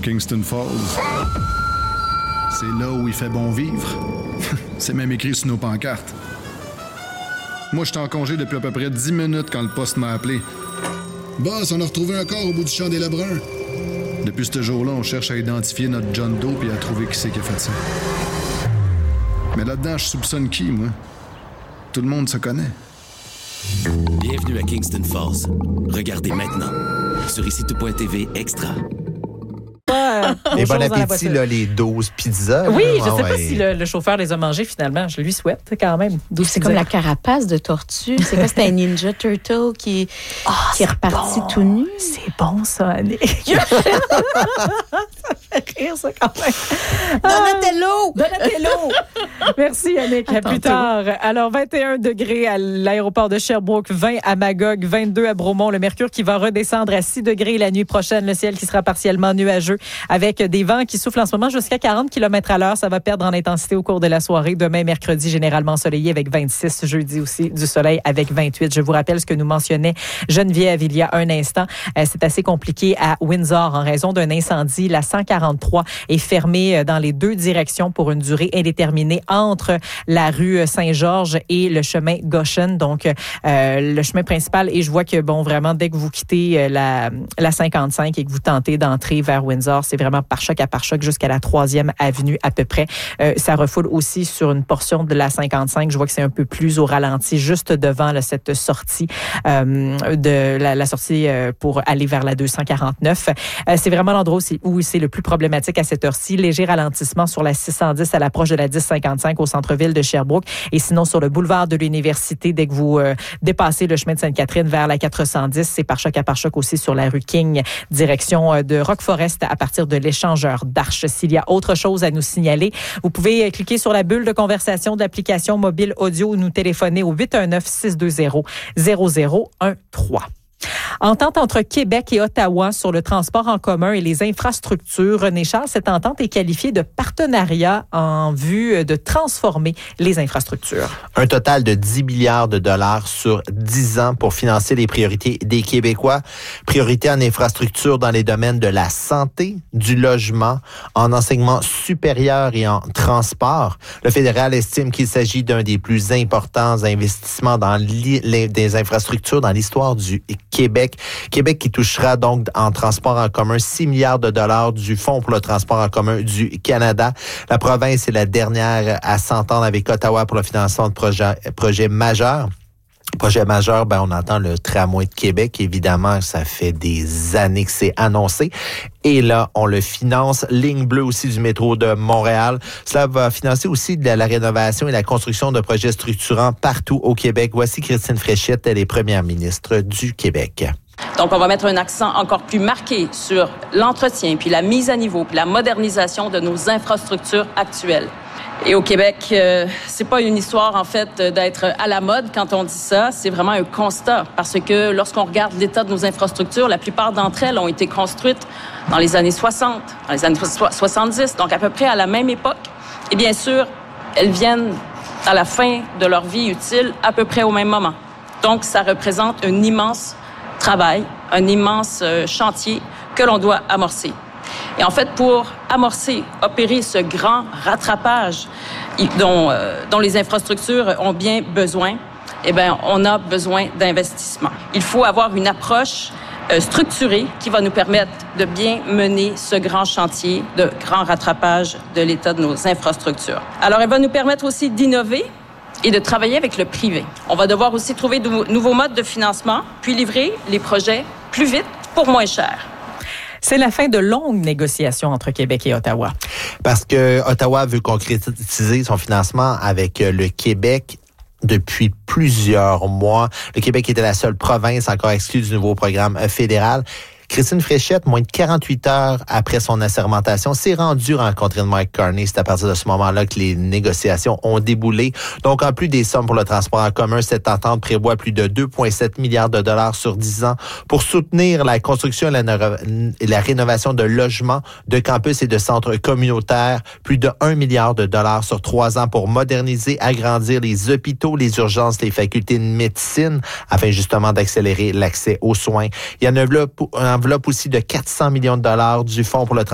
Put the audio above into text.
Kingston Falls. C'est là où il fait bon vivre. C'est même écrit sur nos pancartes. Moi, j'étais en congé depuis à peu près 10 minutes quand le poste m'a appelé. Boss, on a retrouvé un corps au bout du champ des Lebrun. Depuis ce jour-là, on cherche à identifier notre John Doe et à trouver qui c'est qui a fait ça. Mais là-dedans, je soupçonne qui, moi? Tout le monde se connaît. Bienvenue à Kingston Falls. Regardez maintenant sur ICITO.tv Extra. Et bon appétit, là, les 12 pizzas. Oui, je ne sais pas si le chauffeur les a mangés finalement. Je lui souhaite quand même. C'est comme la carapace de tortue. C'est quoi? C'était un Ninja Turtle qui est reparti tout nu. C'est bon, ça, Annick. Ça fait rire, ça, quand même. Donatello! Merci, Annick. À plus tard. Alors, 21 degrés à l'aéroport de Sherbrooke, 20 à Magog, 22 à Bromont. Le mercure qui va redescendre à 6 degrés la nuit prochaine. Le ciel qui sera partiellement nuageux avec des vents qui soufflent en ce moment jusqu'à 40 km/h. Ça va perdre en intensité au cours de la soirée. Demain, mercredi, généralement ensoleillé avec 26. Jeudi aussi, du soleil avec 28. Je vous rappelle ce que nous mentionnait Geneviève il y a un instant. C'est assez compliqué à Windsor en raison d'un incendie. La 143 est fermée dans les deux directions pour une durée indéterminée entre la rue Saint-Georges et le chemin Goshen. Donc, le chemin principal. Et je vois que, bon, vraiment, dès que vous quittez la 55 et que vous tentez d'entrer vers Windsor, c'est vraiment par choc à par choc jusqu'à la 3e avenue à peu près. Ça refoule aussi sur une portion de la 55. Je vois que c'est un peu plus au ralenti, juste devant là, cette sortie de la sortie pour aller vers la 249. C'est vraiment l'endroit où c'est le plus problématique à cette heure-ci. Léger ralentissement sur la 610 à l'approche de la 1055 au centre-ville de Sherbrooke. Et sinon, sur le boulevard de l'Université, dès que vous dépassez le chemin de Sainte-Catherine vers la 410, c'est par choc à par choc aussi sur la rue King, direction de Rock Forest à partir de l'échangeur d'Arche. S'il y a autre chose à nous signaler, vous pouvez cliquer sur la bulle de conversation de l'application mobile audio ou nous téléphoner au 819-620-0013. Entente entre Québec et Ottawa sur le transport en commun et les infrastructures. René Charles, cette entente est qualifiée de partenariat en vue de transformer les infrastructures. Un total de 10 milliards de dollars sur 10 ans pour financer les priorités des Québécois. Priorité en infrastructures dans les domaines de la santé, du logement, en enseignement supérieur et en transport. Le fédéral estime qu'il s'agit d'un des plus importants investissements dans des infrastructures dans l'histoire du Québec. Québec qui touchera donc en transport en commun 6 milliards de dollars du Fonds pour le transport en commun du Canada. La province est la dernière à s'entendre avec Ottawa pour le financement de projets majeurs. Projet majeur, on entend le tramway de Québec. Évidemment, ça fait des années que c'est annoncé. Et là, on le finance. Ligne bleue aussi du métro de Montréal. Cela va financer aussi de la rénovation et la construction de projets structurants partout au Québec. Voici Christine Fréchette, elle est première ministre du Québec. Donc, on va mettre un accent encore plus marqué sur l'entretien, puis la mise à niveau, puis la modernisation de nos infrastructures actuelles. Et au Québec, c'est pas une histoire, en fait, d'être à la mode quand on dit ça. C'est vraiment un constat. Parce que lorsqu'on regarde l'état de nos infrastructures, la plupart d'entre elles ont été construites dans les années 60, dans les années 70, donc à peu près à la même époque. Et bien sûr, elles viennent à la fin de leur vie utile à peu près au même moment. Donc, ça représente un immense travail, un immense chantier que l'on doit amorcer. Et en fait, pour opérer ce grand rattrapage dont les infrastructures ont bien besoin, on a besoin d'investissement. Il faut avoir une approche structurée qui va nous permettre de bien mener ce grand chantier de grand rattrapage de l'état de nos infrastructures. Alors, elle va nous permettre aussi d'innover et de travailler avec le privé. On va devoir aussi trouver de nouveaux modes de financement, puis livrer les projets plus vite pour moins cher. C'est la fin de longues négociations entre Québec et Ottawa. Parce que Ottawa veut concrétiser son financement avec le Québec depuis plusieurs mois. Le Québec était la seule province encore exclue du nouveau programme fédéral. Christine Fréchette, moins de 48 heures après son assermentation, s'est rendue rencontrer Mike Carney. C'est à partir de ce moment-là que les négociations ont déboulé. Donc, en plus des sommes pour le transport en commun, cette entente prévoit plus de 2,7 milliards de dollars sur 10 ans pour soutenir la construction et la rénovation de logements, de campus et de centres communautaires. Plus de 1 milliard de dollars sur 3 ans pour moderniser, agrandir les hôpitaux, les urgences, les facultés de médecine, afin justement d'accélérer l'accès aux soins. Il y en a une enveloppe aussi de 400 millions de dollars du Fonds pour le transport